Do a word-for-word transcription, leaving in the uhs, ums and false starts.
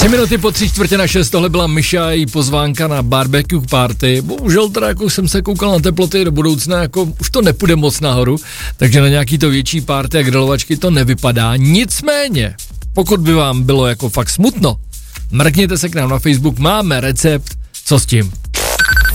Tři minuty po tři čtvrtě na šest, tohle byla Miša a její pozvánka na barbecue party. Bohužel teda, jako jsem se koukal na teploty do budoucna, jako už to nepůjde moc nahoru, takže na nějaký to větší party a grilovačky to nevypadá. Nicméně, pokud by vám bylo jako fakt smutno, mrkněte se k nám na Facebook, máme recept, co s tím.